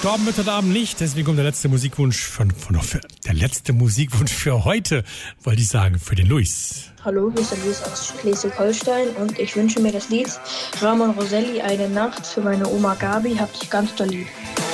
Torben mit heute Abend nicht, deswegen kommt der letzte Musikwunsch der letzte Musikwunsch für heute, wollte ich sagen, für den Luis. Hallo, hier ist der Luis aus Schleswig-Holstein und ich wünsche mir das Lied Ramon Roselli, Eine Nacht für meine Oma Gabi, hab dich ganz doll lieb.